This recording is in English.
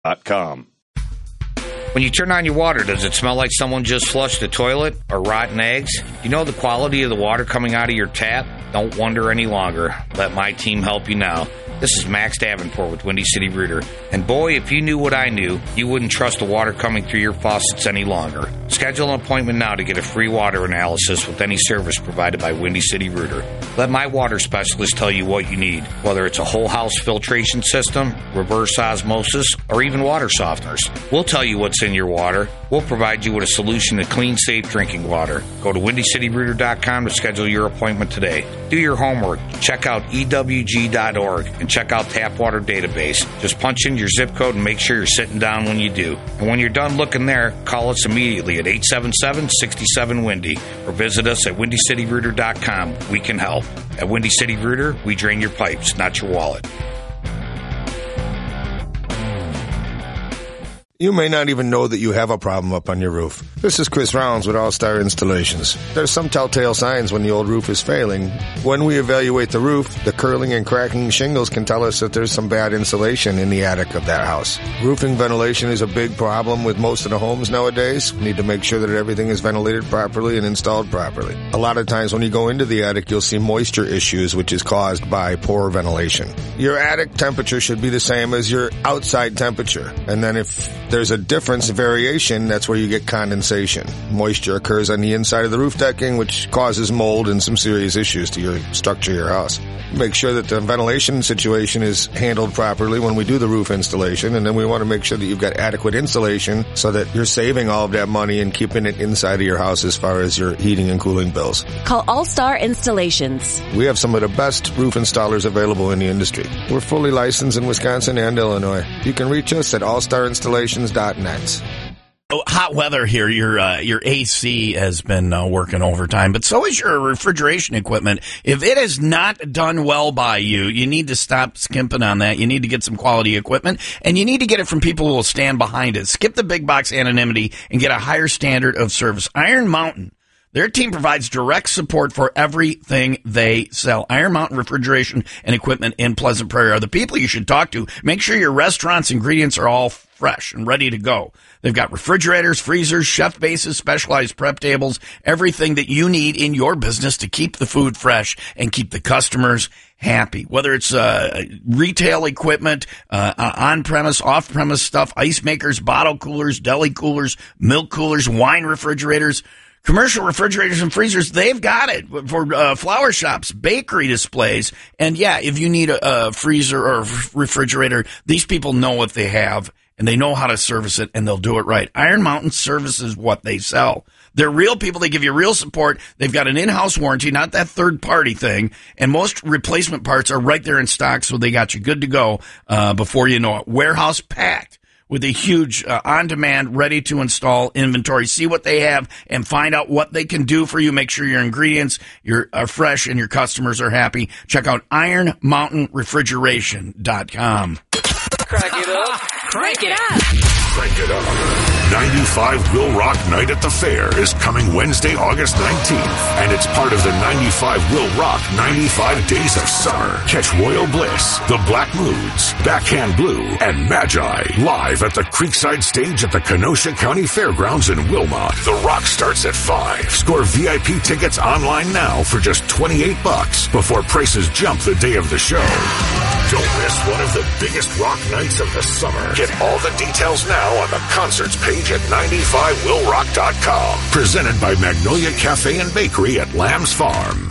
WindyCityRooter.com. When you turn on your water, does it smell like someone just flushed the toilet or rotten eggs? You know the quality of the water coming out of your tap? Don't wonder any longer. Let my team help you now. This is Max Davenport with Windy City Rooter. And boy, if you knew what I knew, you wouldn't trust the water coming through your faucets any longer. Schedule an appointment now to get a free water analysis with any service provided by Windy City Rooter. Let my water specialist tell you what you need, whether it's a whole house filtration system, reverse osmosis, or even water softeners. We'll tell you what's in your water. We'll provide you with a solution to clean, safe drinking water. Go to WindyCityRooter.com to schedule your appointment today. Do your homework. Check out EWG.org and check out Tap Water Database. Just punch in your zip code and make sure you're sitting down when you do. And when you're done looking there, call us immediately at 877-67-WINDY or visit us at WindyCityRooter.com. We can help. At Windy City Rooter, we drain your pipes, not your wallet. You may not even know that you have a problem up on your roof. This is Chris Rounds with All-Star Installations. There's some telltale signs when the old roof is failing. When we evaluate the roof, the curling and cracking shingles can tell us that there's some bad insulation in the attic of that house. Roofing ventilation is a big problem with most of the homes nowadays. We need to make sure that everything is ventilated properly and installed properly. A lot of times when you go into the attic, you'll see moisture issues, which is caused by poor ventilation. Your attic temperature should be the same as your outside temperature. And then if there's a difference, variation, that's where you get condensation. Moisture occurs on the inside of the roof decking, which causes mold and some serious issues to your structure of your house. Make sure that the ventilation situation is handled properly when we do the roof installation, and then we want to make sure that you've got adequate insulation so that you're saving all of that money and keeping it inside of your house as far as your heating and cooling bills. Call All-Star Installations. We have some of the best roof installers available in the industry. We're fully licensed in Wisconsin and Illinois. You can reach us at allstarinstallations.net. Oh, hot weather here. Your AC has been working overtime, but so is your refrigeration equipment. If it is not done well by you, you need to stop skimping on that. You need to get some quality equipment, and you need to get it from people who will stand behind it. Skip the big box anonymity and get a higher standard of service. Iron Mountain. Their team provides direct support for everything they sell. Iron Mountain Refrigeration and Equipment in Pleasant Prairie are the people you should talk to. Make sure your restaurant's ingredients are all fresh and ready to go. They've got refrigerators, freezers, chef bases, specialized prep tables, everything that you need in your business to keep the food fresh and keep the customers happy. Whether it's retail equipment, on-premise, off-premise stuff, ice makers, bottle coolers, deli coolers, milk coolers, wine refrigerators, commercial refrigerators and freezers, they've got it for flower shops, bakery displays. And yeah, if you need a freezer or a refrigerator, these people know what they have and they know how to service it and they'll do it right. Iron Mountain services what they sell. They're real people. They give you real support. They've got an in-house warranty, not that third-party thing. And most replacement parts are right there in stock, so they got you good to go before you know it. Warehouse packed with a huge on-demand, ready-to-install inventory. See what they have and find out what they can do for you. Make sure your ingredients are fresh and your customers are happy. Check out IronMountainRefrigeration.com. Crank it up. Crank it up. Crank it up. 95 Will Rock Night at the Fair is coming Wednesday, August 19th, and it's part of the 95 Will Rock 95 Days of Summer. Catch Royal Bliss, The Black Moods, Backhand Blue, and Magi live at the Creekside Stage at the Kenosha County Fairgrounds in Wilmot. The Rock starts at 5. Score VIP tickets online now for just $28 before prices jump the day of the show. Don't miss one of the biggest rock nights of the summer. Get all the details now on the concerts page at 95willrock.com. Presented by Magnolia Cafe and Bakery at Lamb's Farm.